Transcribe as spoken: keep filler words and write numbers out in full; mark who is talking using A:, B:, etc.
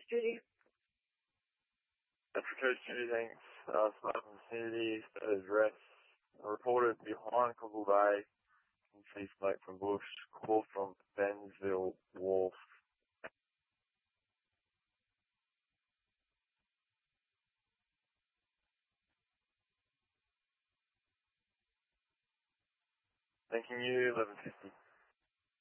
A: Judy.
B: Africa shootings, uh, Spartan City, those arrests are reported behind Cockle Bay. You can see smoke from bush, call from Bensville Wharf. Thanking you, eleven fifty.